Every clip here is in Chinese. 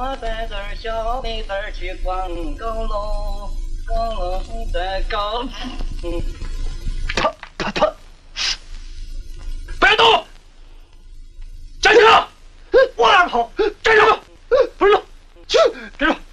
我带着小妹子去逛高楼，高楼的高。 他，白豆，站起来！往哪跑？站住！不是，去，站住！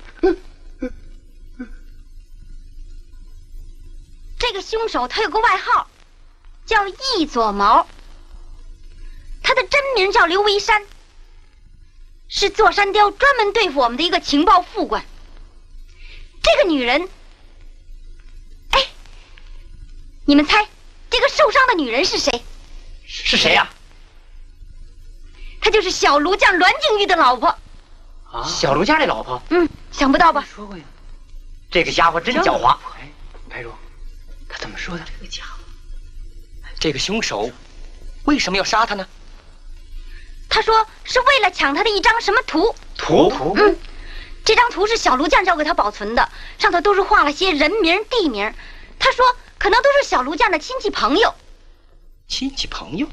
这个凶手他有个外号，叫一撮毛。他的真名叫刘维山，是座山雕专门对付我们的一个情报副官。这个女人，哎，你们猜，这个受伤的女人是谁？ 是谁呀？ 她就是小卢将栾静玉的老婆。 啊，小卢家的老婆？ 想不到吧？ 说过呀。这个家伙真狡猾。哎，白茹，他怎么说的？这个家伙，这个凶手为什么要杀他呢？ 他说是为了抢他的一张什么图。 图？ 这张图是小卢将交给他保存的，上头都是画了些人名地名。他说可能都是小卢将的亲戚朋友。 亲戚朋友？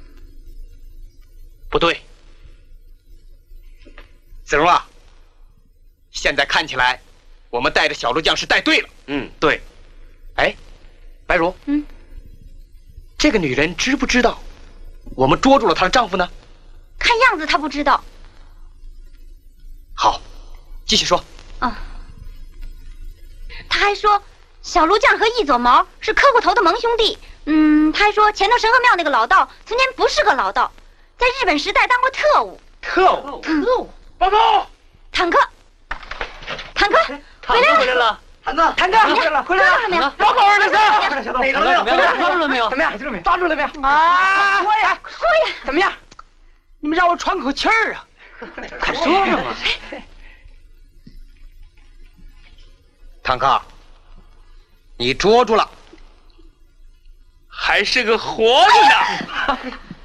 不对，子荣啊，现在看起来我们带着小卢将是带对了。对。哎，白茹，这个女人知不知道我们捉住了她的丈夫呢？ 看样子他不知道。 好，继续说。 他还说小卢将和一撮毛是磕过头的盟兄弟。他还说前头神河庙那个老道从前不是个老道，在日本时代当过特务。 特务！报告！ 坦克，回来了！坦克， 回来了没有？ 报告二哪个抓住了没有？怎么样？抓住了没有？啊！说呀！怎么样？你们让我喘口气儿啊！快说说嘛！坦克，你捉住了，还是个活着呢。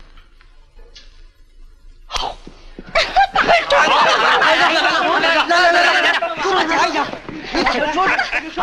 好。来，捉住！